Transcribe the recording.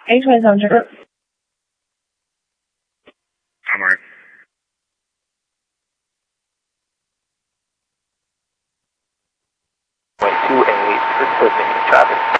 A传小直。 上门。 2A for Sydney traffic.